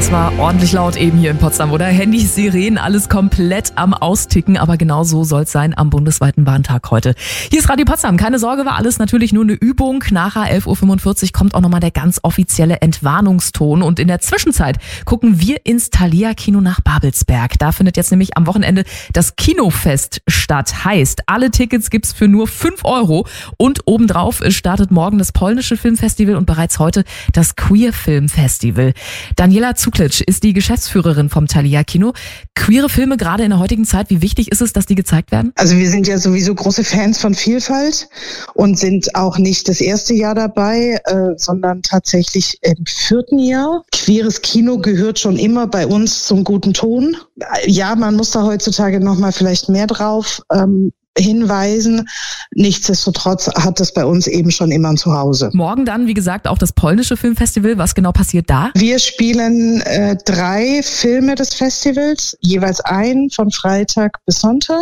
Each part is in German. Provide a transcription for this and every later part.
Das war ordentlich laut eben hier in Potsdam, oder? Handys, Sirenen, alles komplett am Austicken. Aber genau so soll es sein am bundesweiten Warntag heute. Hier ist Radio Potsdam. Keine Sorge, war alles natürlich nur eine Übung. Nachher 11.45 Uhr kommt auch nochmal der ganz offizielle Entwarnungston. Und in der Zwischenzeit gucken wir ins Thalia-Kino nach Babelsberg. Da findet jetzt nämlich am Wochenende das Kinofest statt. Heißt, alle Tickets gibt's für nur 5 €. Und obendrauf startet morgen das polnische Filmfestival und bereits heute das Queer Film Festival. Daniela Zuklitsch ist die Geschäftsführerin vom Thalia-Kino. Queere Filme gerade in der heutigen Zeit, wie wichtig ist es, dass die gezeigt werden? Also wir sind ja sowieso große Fans von Vielfalt und sind auch nicht das erste Jahr dabei, sondern tatsächlich im 4. Jahr. Queeres Kino gehört schon immer bei uns zum guten Ton. Ja, man muss da heutzutage noch mal vielleicht mehr drauf hinweisen. Nichtsdestotrotz hat es bei uns eben schon immer ein Zuhause. Morgen dann, wie gesagt, auch das polnische Filmfestival. Was genau passiert da? Wir spielen 3 Filme des Festivals, jeweils einen von Freitag bis Sonntag.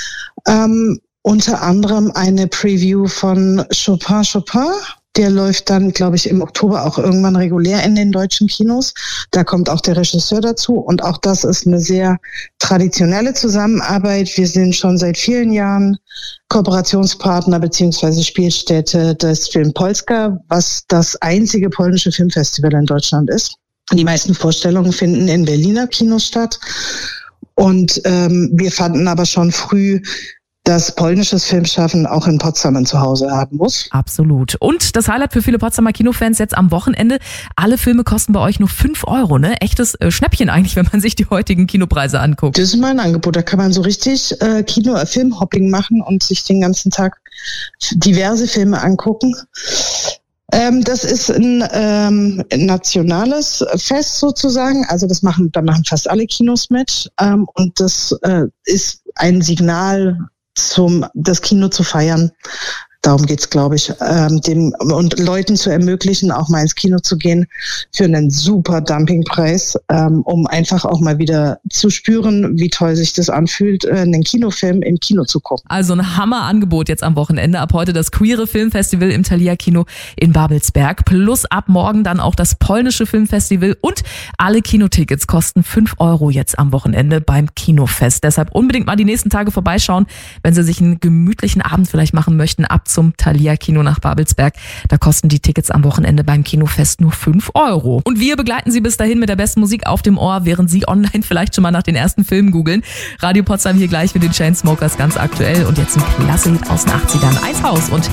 Unter anderem eine Preview von Chopin. Der läuft dann, glaube ich, im Oktober auch irgendwann regulär in den deutschen Kinos. Da kommt auch der Regisseur dazu. Und auch das ist eine sehr traditionelle Zusammenarbeit. Wir sind schon seit vielen Jahren Kooperationspartner bzw. Spielstätte des Film Polska, was das einzige polnische Filmfestival in Deutschland ist. Die meisten Vorstellungen finden in Berliner Kinos statt. Und wir fanden aber schon früh, dass polnisches Filmschaffen auch in Potsdam ein Zuhause haben muss. Absolut. Und das Highlight für viele Potsdamer Kinofans jetzt am Wochenende. Alle Filme kosten bei euch nur 5 €, ne? Echtes Schnäppchen eigentlich, wenn man sich die heutigen Kinopreise anguckt. Das ist mein Angebot. Da kann man so richtig Filmhopping machen und sich den ganzen Tag diverse Filme angucken. Das ist ein nationales Fest sozusagen. Also da machen fast alle Kinos mit. Und das ist ein Signal, das Kino zu feiern. Darum geht's, glaube ich, und Leuten zu ermöglichen, auch mal ins Kino zu gehen für einen super Dumpingpreis, um einfach auch mal wieder zu spüren, wie toll sich das anfühlt, einen Kinofilm im Kino zu gucken. Also ein Hammerangebot jetzt am Wochenende. Ab heute das Queere Filmfestival im Thalia-Kino in Babelsberg. Plus ab morgen dann auch das polnische Filmfestival. Und alle Kinotickets kosten 5 € jetzt am Wochenende beim Kinofest. Deshalb unbedingt mal die nächsten Tage vorbeischauen, wenn Sie sich einen gemütlichen Abend vielleicht machen möchten, ab zum Thalia-Kino nach Babelsberg. Da kosten die Tickets am Wochenende beim Kinofest nur 5 €. Und wir begleiten Sie bis dahin mit der besten Musik auf dem Ohr, während Sie online vielleicht schon mal nach den ersten Filmen googeln. Radio Potsdam hier gleich mit den Chainsmokers ganz aktuell. Und jetzt ein klasse Hit aus den 80ern. Eishaus und